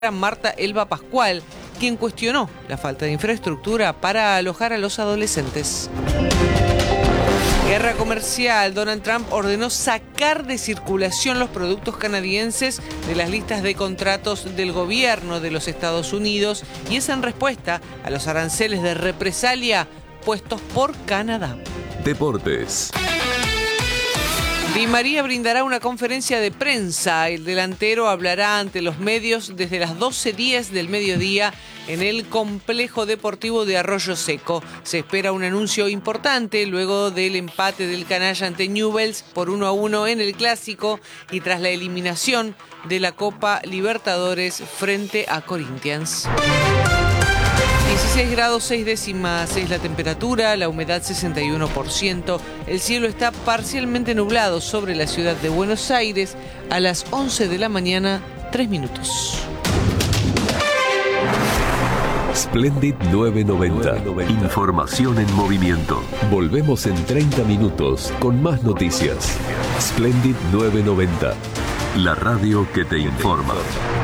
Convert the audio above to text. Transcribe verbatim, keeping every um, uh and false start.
Marta Elba Pascual, quien cuestionó la falta de infraestructura para alojar a los adolescentes. Guerra comercial. Donald Trump ordenó sacar de circulación los productos canadienses de las listas de contratos del gobierno de los Estados Unidos, y es en respuesta a los aranceles de represalia puestos por Canadá. Deportes. Di María brindará una conferencia de prensa. El delantero hablará ante los medios desde las doce diez del mediodía en el complejo deportivo de Arroyo Seco. Se espera un anuncio importante luego del empate del canalla ante Newell's por uno a uno en el Clásico y tras la eliminación de la Copa Libertadores frente a Corinthians. dieciséis grados seis décimas es la temperatura, la humedad sesenta y uno por ciento. El cielo está parcialmente nublado sobre la ciudad de Buenos Aires a las once de la mañana, tres minutos. Splendid novecientos noventa. Información en movimiento. Volvemos en treinta minutos con más noticias. Splendid novecientos noventa. La radio que te informa.